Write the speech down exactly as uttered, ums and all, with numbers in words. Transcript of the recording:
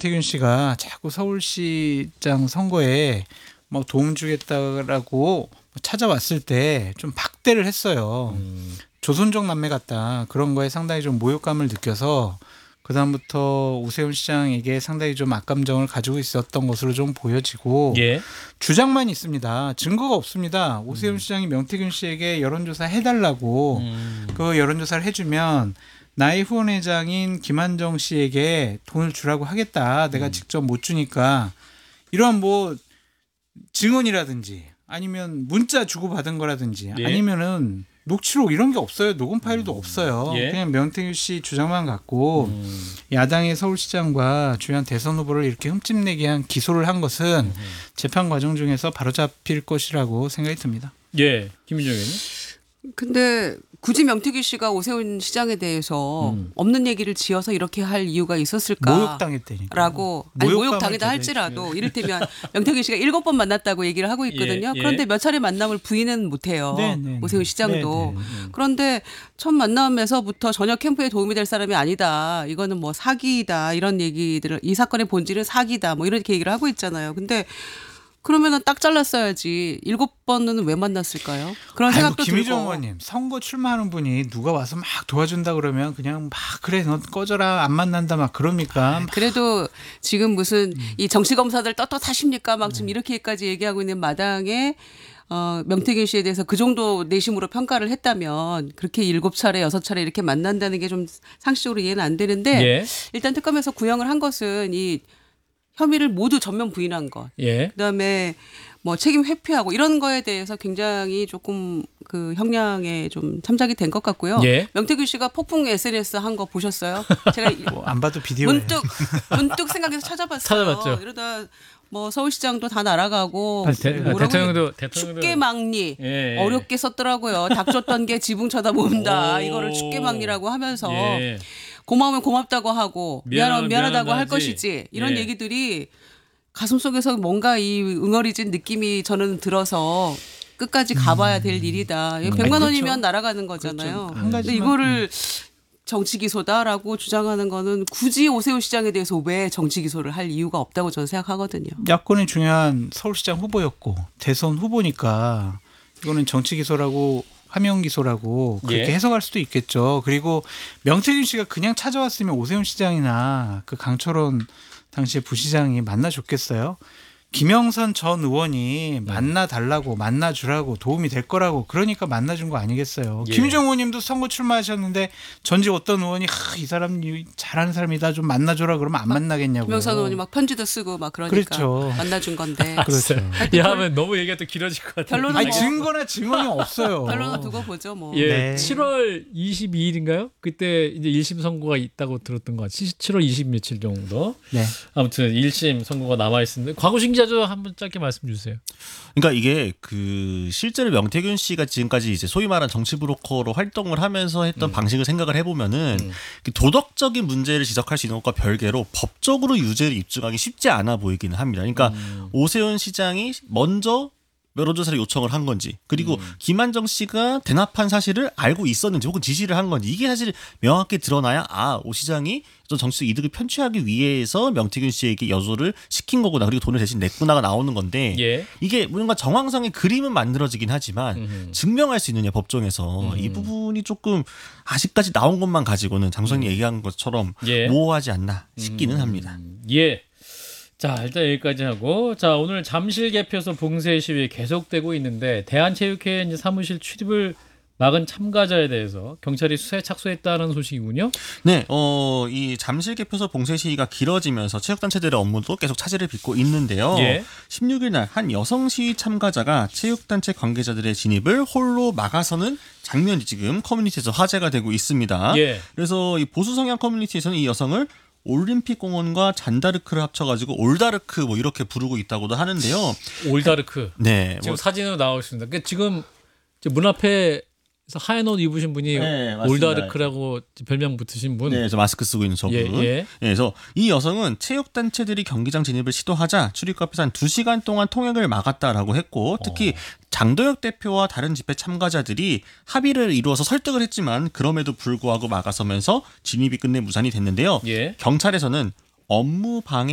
명태균 씨가 자꾸 서울시장 선거에 뭐 도움 주겠다라고 찾아왔을 때 좀 박대를 했어요. 음. 조선족 남매 같다. 그런 거에 상당히 좀 모욕감을 느껴서 그다음부터 오세훈 시장에게 상당히 좀 악감정을 가지고 있었던 것으로 좀 보여지고 예. 주장만 있습니다. 증거가 없습니다. 오세훈 음. 시장이 명태균 씨에게 여론조사 해달라고 음. 그 여론조사를 해주면 나의 후원회장인 김한정 씨에게 돈을 주라고 하겠다. 내가 음. 직접 못 주니까 이런 뭐 증언이라든지 아니면 문자 주고받은 거라든지 예. 아니면은 녹취록 이런 게 없어요. 녹음 파일도 음. 없어요. 예. 그냥 명태균 씨 주장만 갖고 음. 야당의 서울시장과 주연 대선 후보를 이렇게 흠집내게 한 기소를 한 것은 음. 재판 과정 중에서 바로잡힐 것이라고 생각이 듭니다. 예, 김민정 의원님. 근데 굳이 명태균 씨가 오세훈 시장에 대해서 음. 없는 얘기를 지어서 이렇게 할 이유가 있었을까? 모욕당했다니까. 라고 아니 모욕당했다 할지라도 이를테면 명태균 씨가 일곱 번 만났다고 얘기를 하고 있거든요. 예, 예. 그런데 몇 차례 만남을 부인은 못해요. 네, 네, 오세훈 시장도. 네, 네, 네. 그런데 첫 만남에서부터 전혀 캠프에 도움이 될 사람이 아니다. 이거는 뭐 사기이다. 이런 얘기들을 이 사건의 본질은 사기다. 뭐 이렇게 얘기를 하고 있잖아요. 근데 그러면은 딱 잘랐어야지. 일곱 번은 왜 만났을까요? 그런 아이고, 생각도 들고. 김희정 의원님 선거 출마하는 분이 누가 와서 막 도와준다 그러면 그냥 막 그래 너 꺼져라 안 만난다 막 그럽니까? 막. 그래도 지금 무슨 음. 이 정치 검사들 떳떳하십니까? 막 지금 이렇게까지 얘기하고 있는 마당에 어, 명태균 씨에 대해서 그 정도 내심으로 평가를 했다면 그렇게 일곱 차례 여섯 차례 이렇게 만난다는 게 좀 상식적으로 이해는 안 되는데 예. 일단 특검에서 구형을 한 것은 이 혐의를 모두 전면 부인한 것. 예. 그다음에 뭐 책임 회피하고 이런 거에 대해서 굉장히 조금 그 형량에 좀 참작이 된 것 같고요. 예. 명태균 씨가 폭풍 에스엔에스 한 거 보셨어요? 제가 뭐 안 봐도 비디오예요. 문득 문득 생각해서 찾아봤어요. 찾아봤죠. 이러다 뭐 서울시장도 다 날아가고 대, 대통령도 대통령도 춥게 막니 예. 어렵게 썼더라고요. 닭 줬던 게 지붕 쳐다본다. 이거를 춥게 막니라고 하면서. 예. 고마우면 고맙다고 하고 미안하면 미안하다고 할 것이지 이런 예. 얘기들이 가슴속에서 뭔가 이 응어리진 느낌이 저는 들어서 끝까지 가봐야 될 음. 일이다. 음. 백만 원이면 그렇죠. 날아가는 거잖아요. 그렇죠. 한 가지 이거를 정치 기소다라고 주장하는 거는 굳이 오세훈 시장에 대해서 왜 정치 기소를 할 이유가 없다고 저는 생각하거든요. 야권이 중요한 서울시장 후보였고 대선 후보니까 이거는 정치 기소라고 하명 기소라고 그렇게 예. 해석할 수도 있겠죠. 그리고 명태균 씨가 그냥 찾아왔으면 오세훈 시장이나 그 강철원 당시의 부시장이 만나줬겠어요. 김영선 전 의원이 만나달라고 만나주라고 도움이 될 거라고 그러니까 만나준 거 아니겠어요. 예. 김희정 의원님도 선거 출마하셨는데 전직 어떤 의원이 하, 이 사람 잘하는 사람이다 좀 만나줘라 그러면 안 만나겠냐고요. 김영선 의원이 막 편지도 쓰고 막 그러니까 그렇죠. 만나준 건데. 그렇죠. 야 하면 너무 얘기가 또 길어질 것 같아요. 결론은 아니, 뭐. 증거나 증언이 없어요. 결론은 두고 보죠 뭐. 예, 네. 칠월 이십이일인가요? 그때 이제 일 심 선고가 있다고 들었던 것 같아요. 칠월 이십 며칠 정도. 네. 아무튼 일 심 선고가 남아 있습니다. 과거신 기자죠 한번 짧게 말씀 주세요. 그러니까 이게 그 실제로 명태균 씨가 지금까지 이제 소위 말한 정치 브로커로 활동을 하면서 했던 음. 방식을 생각을 해보면은 음. 도덕적인 문제를 지적할 수 있는 것과 별개로 법적으로 유죄를 입증하기 쉽지 않아 보이기는 합니다. 그러니까 음. 오세훈 시장이 먼저 여론조사를 요청을 한 건지 그리고 음. 김한정 씨가 대납한 사실을 알고 있었는지 혹은 지시를 한 건지 이게 사실 명확히 드러나야 아, 오 시장이 좀 정치적 이득을 편취하기 위해서 명태균 씨에게 여조를 시킨 거구나 그리고 돈을 대신 냈구나가 나오는 건데 예. 이게 뭔가 정황상의 그림은 만들어지긴 하지만 음흠. 증명할 수 있느냐 법정에서 음. 이 부분이 조금 아직까지 나온 것만 가지고는 장소장이 음. 얘기한 것처럼 예. 모호하지 않나 싶기는 음. 합니다. 예. 자 일단 여기까지 하고 자 오늘 잠실 개표소 봉쇄 시위 계속되고 있는데 대한체육회 이제 사무실 출입을 막은 참가자에 대해서 경찰이 수사에 착수했다는 소식이군요. 네, 어, 이 잠실 개표소 봉쇄 시위가 길어지면서 체육단체들의 업무도 계속 차질을 빚고 있는데요. 예. 십육일 날 한 여성 시위 참가자가 체육단체 관계자들의 진입을 홀로 막아서는 장면이 지금 커뮤니티에서 화제가 되고 있습니다. 예. 그래서 이 보수 성향 커뮤니티에서는 이 여성을 올림픽 공원과 잔다르크를 합쳐가지고 올다르크 뭐 이렇게 부르고 있다고도 하는데요. 올다르크. 네. 지금 뭐. 사진으로 나오고 있습니다. 그러니까 지금 문 앞에 하얀 옷 입으신 분이 네, 올다르크라고 별명 붙으신 분. 네, 저 마스크 쓰고 있는 저분. 예, 예. 그래서 이 여성은 체육단체들이 경기장 진입을 시도하자 출입구 앞에서 한 두 시간 동안 통행을 막았다라고 했고 특히 어. 장도혁 대표와 다른 집회 참가자들이 합의를 이루어서 설득을 했지만 그럼에도 불구하고 막아서면서 진입이 끝내 무산이 됐는데요. 예. 경찰에서는 업무 방해